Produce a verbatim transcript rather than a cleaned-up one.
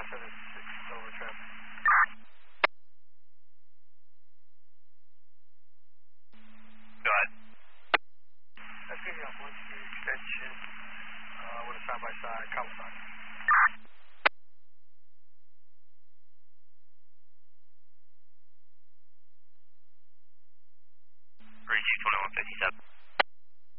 five seven six over traffic. Go ahead. That's giving us one two extension uh, with a side by side Kawasaki. Three two twenty one fifty seven.